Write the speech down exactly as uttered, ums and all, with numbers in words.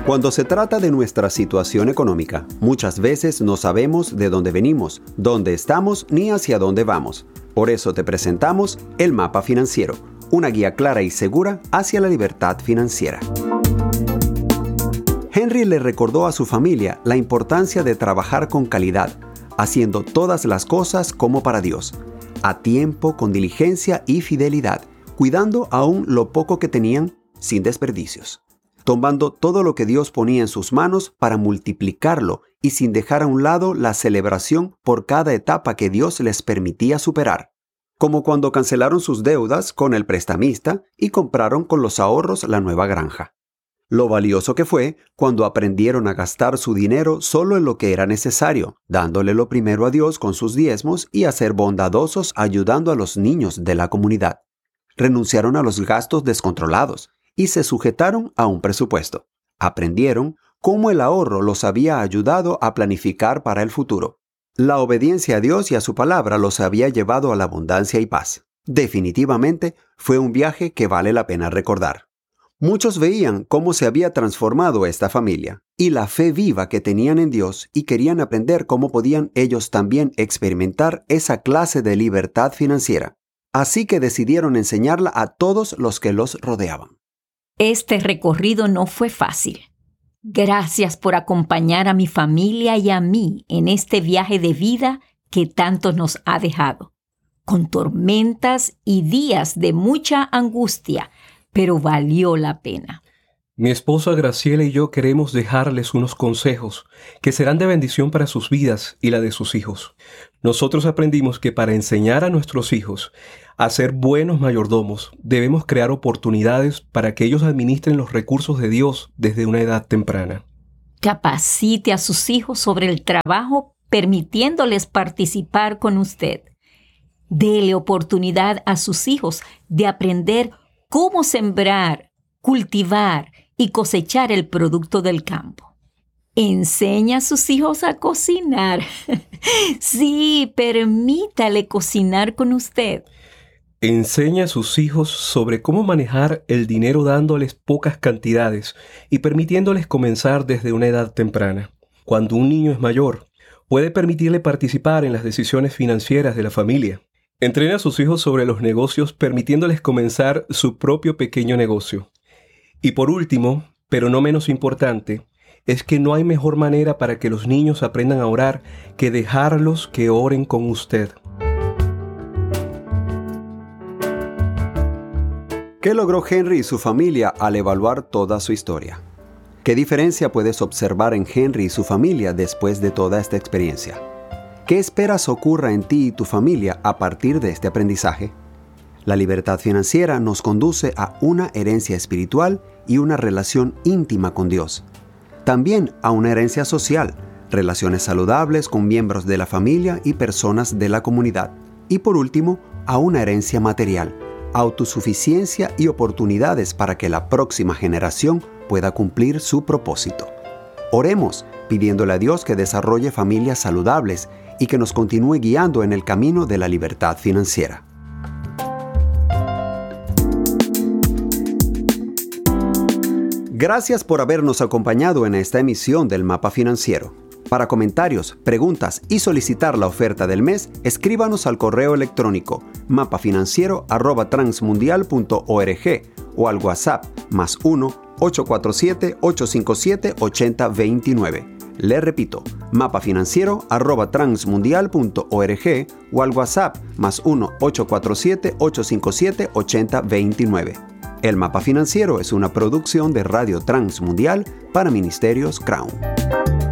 Cuando se trata de nuestra situación económica, muchas veces no sabemos de dónde venimos, dónde estamos ni hacia dónde vamos. Por eso te presentamos el Mapa Financiero, una guía clara y segura hacia la libertad financiera. Henry le recordó a su familia la importancia de trabajar con calidad, haciendo todas las cosas como para Dios, a tiempo, con diligencia y fidelidad, cuidando aún lo poco que tenían sin desperdicios, tomando todo lo que Dios ponía en sus manos para multiplicarlo y sin dejar a un lado la celebración por cada etapa que Dios les permitía superar, como cuando cancelaron sus deudas con el prestamista y compraron con los ahorros la nueva granja. Lo valioso que fue cuando aprendieron a gastar su dinero solo en lo que era necesario, dándole lo primero a Dios con sus diezmos y a ser bondadosos ayudando a los niños de la comunidad. Renunciaron a los gastos descontrolados y se sujetaron a un presupuesto. Aprendieron cómo el ahorro los había ayudado a planificar para el futuro. La obediencia a Dios y a su palabra los había llevado a la abundancia y paz. Definitivamente fue un viaje que vale la pena recordar. Muchos veían cómo se había transformado esta familia y la fe viva que tenían en Dios y querían aprender cómo podían ellos también experimentar esa clase de libertad financiera. Así que decidieron enseñarla a todos los que los rodeaban. Este recorrido no fue fácil. Gracias por acompañar a mi familia y a mí en este viaje de vida que tanto nos ha dejado, con tormentas y días de mucha angustia, pero valió la pena. Mi esposa Graciela y yo queremos dejarles unos consejos que serán de bendición para sus vidas y la de sus hijos. Nosotros aprendimos que para enseñar a nuestros hijos a ser buenos mayordomos, debemos crear oportunidades para que ellos administren los recursos de Dios desde una edad temprana. Capacite a sus hijos sobre el trabajo, permitiéndoles participar con usted. Dele oportunidad a sus hijos de aprender cómo sembrar, cultivar y cosechar el producto del campo. Enseña a sus hijos a cocinar. Sí, permítale cocinar con usted. Enseña a sus hijos sobre cómo manejar el dinero dándoles pocas cantidades y permitiéndoles comenzar desde una edad temprana. Cuando un niño es mayor, puede permitirle participar en las decisiones financieras de la familia. Entrena a sus hijos sobre los negocios permitiéndoles comenzar su propio pequeño negocio. Y por último, pero no menos importante, es que no hay mejor manera para que los niños aprendan a orar que dejarlos que oren con usted. ¿Qué logró Henry y su familia al evaluar toda su historia? ¿Qué diferencia puedes observar en Henry y su familia después de toda esta experiencia? ¿Qué esperas ocurra en ti y tu familia a partir de este aprendizaje? La libertad financiera nos conduce a una herencia espiritual y una relación íntima con Dios. También a una herencia social, relaciones saludables con miembros de la familia y personas de la comunidad. Y por último, a una herencia material, autosuficiencia y oportunidades para que la próxima generación pueda cumplir su propósito. Oremos pidiéndole a Dios que desarrolle familias saludables y que nos continúe guiando en el camino de la libertad financiera. Gracias por habernos acompañado en esta emisión del Mapa Financiero. Para comentarios, preguntas y solicitar la oferta del mes, escríbanos al correo electrónico mapafinanciero arroba transmundial punto org o al WhatsApp más uno ocho cuatro siete ocho cinco siete ocho cero dos nueve. Le repito, mapafinanciero arroba transmundial punto org o al WhatsApp más uno ocho cuatro siete ocho cinco siete ocho cero dos nueve. El Mapa Financiero es una producción de Radio Transmundial para Ministerios Crown.